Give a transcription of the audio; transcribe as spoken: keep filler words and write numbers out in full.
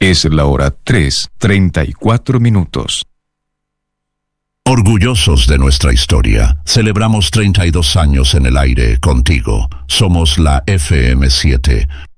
Es la hora tres, treinta y cuatro minutos. Orgullosos de nuestra historia, celebramos treinta y dos años en el aire contigo. Somos la F M siete,